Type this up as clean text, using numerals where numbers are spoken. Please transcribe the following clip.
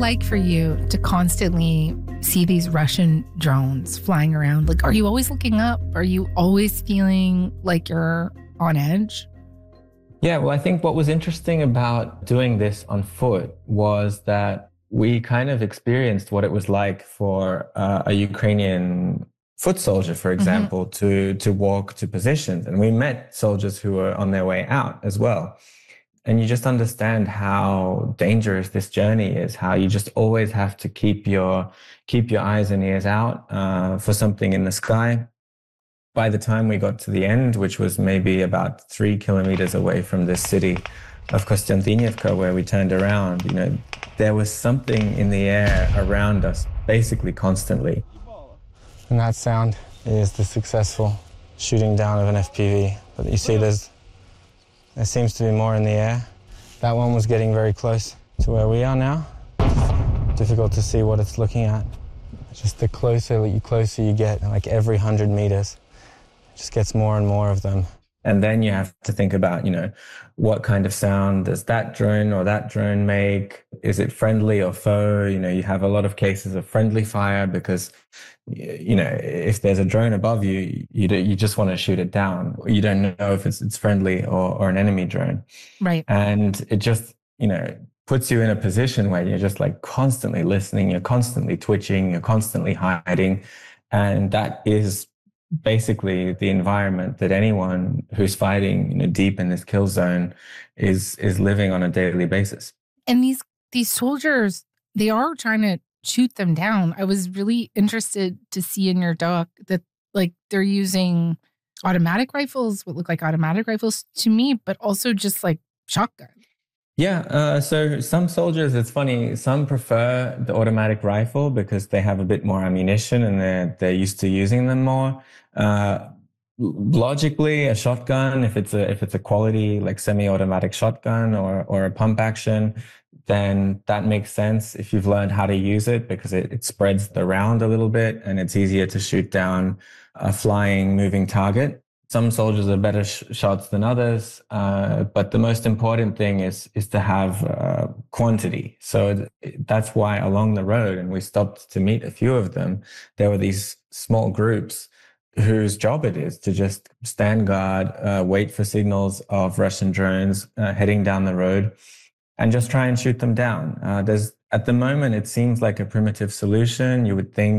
like for you to constantly see these Russian drones flying around? Like, are you always looking up? Are you always feeling like you're on edge? Yeah, well, I think what was interesting about doing this on foot was that we kind of experienced what it was like for a Ukrainian foot soldier, for example, to walk to positions. And we met soldiers who were on their way out as well. And you just understand how dangerous this journey is, how you just always have to keep your eyes and ears out for something in the sky. By the time we got to the end, which was maybe about 3 kilometers away from this city of Kostiantynivka, where we turned around, there was something in the air around us, basically constantly. And that sound is the successful shooting down of an FPV. But you see there seems to be more in the air. That one was getting very close to where we are now. Difficult to see what it's looking at. Just the closer you get, like every 100 meters, it just gets more and more of them. And then you have to think about, what kind of sound does that drone or that drone make? Is it friendly or foe? You have a lot of cases of friendly fire because, if there's a drone above you, you just want to shoot it down. You don't know if it's friendly or an enemy drone. Right. And it just, puts you in a position where you're just like constantly listening, you're constantly twitching, you're constantly hiding. And that is basically the environment that anyone who's fighting, deep in this kill zone is living on a daily basis. And these soldiers, they are trying to shoot them down. I was really interested to see in your doc that they're using automatic rifles, what look like automatic rifles to me, but also just like shotguns. Yeah, so some soldiers, it's funny, some prefer the automatic rifle because they have a bit more ammunition and they're used to using them more. Logically, a shotgun, if it's a quality like semi-automatic shotgun or a pump action, then that makes sense if you've learned how to use it because it spreads the round a little bit and it's easier to shoot down a flying, moving target. Some soldiers are better shots than others, but the most important thing is to have quantity. So that's why along the road, and we stopped to meet a few of them, there were these small groups whose job it is to just stand guard, wait for signals of Russian drones heading down the road, and just try and shoot them down. At the moment, it seems like a primitive solution. You would think